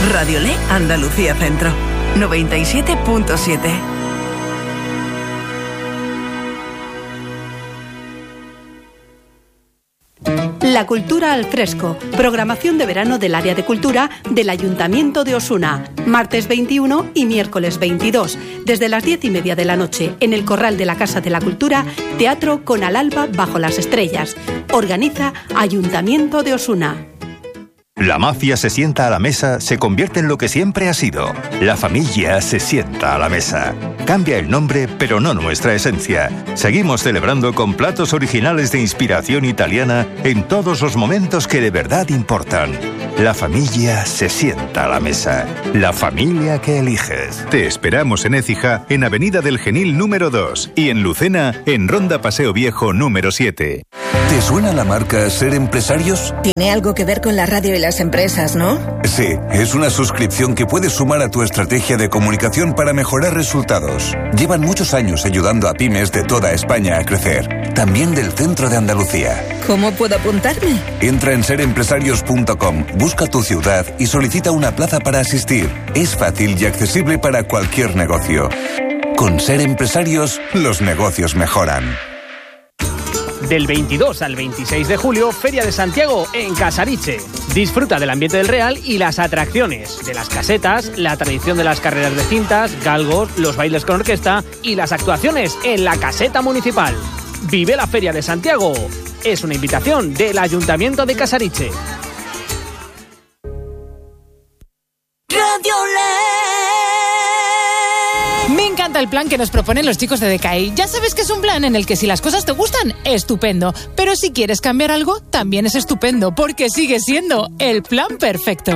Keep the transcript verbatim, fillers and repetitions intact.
Radio Le Andalucía Centro, noventa y siete punto siete. La cultura al fresco, programación de verano del área de cultura del Ayuntamiento de Osuna, martes veintiuno y miércoles veintidós, desde las diez y media de la noche, en el Corral de la Casa de la Cultura, teatro con Al alba bajo las estrellas. Organiza Ayuntamiento de Osuna. La mafia se sienta a la mesa, se convierte en lo que siempre ha sido. La familia se sienta a la mesa. Cambia el nombre, pero no nuestra esencia. Seguimos celebrando con platos originales de inspiración italiana en todos los momentos que de verdad importan. La familia se sienta a la mesa. La familia que eliges. Te esperamos en Écija, en Avenida del Genil número dos, y en Lucena, en Ronda Paseo Viejo número siete. ¿Te suena la marca Ser Empresarios? Tiene algo que ver con la radio y las empresas, ¿no? Sí, es una suscripción que puedes sumar a tu estrategia de comunicación para mejorar resultados. Llevan muchos años ayudando a pymes de toda España a crecer, también del centro de Andalucía. ¿Cómo puedo apuntarme? Entra en ser empresarios punto com, busca tu ciudad y solicita una plaza para asistir. Es fácil y accesible para cualquier negocio. Con Ser Empresarios, los negocios mejoran. Del veintidós al veintiséis de julio, Feria de Santiago en Casariche. Disfruta del ambiente del Real y las atracciones, de las casetas, la tradición de las carreras de cintas, galgos, los bailes con orquesta y las actuaciones en la caseta municipal. Vive la Feria de Santiago. Es una invitación del Ayuntamiento de Casariche. Radio Le. Me encanta el plan que nos proponen los chicos de D K I. Ya sabes que es un plan en el que si las cosas te gustan, estupendo. Pero si quieres cambiar algo, también es estupendo, porque sigue siendo el plan perfecto.